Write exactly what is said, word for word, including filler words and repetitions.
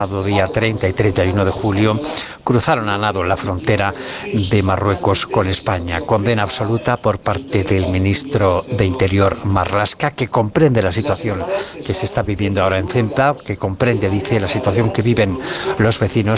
día treinta y treinta y uno de julio cruzaron a nado la frontera de Marruecos con España. Condena absoluta por parte del ministro de Interior Marlaska, que comprende la situación que se está viviendo ahora en Ceuta, que comprende, dice, la situación que viven los vecinos